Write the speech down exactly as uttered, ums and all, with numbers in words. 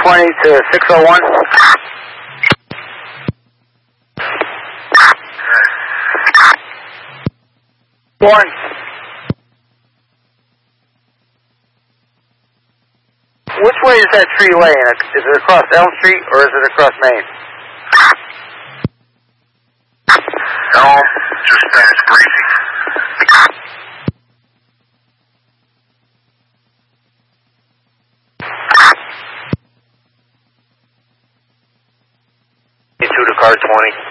twenty to six oh one. One. Which way is that tree laying? Is it across Elm Street or is it across Main? Elm, just past Breezy. Two to car twenty.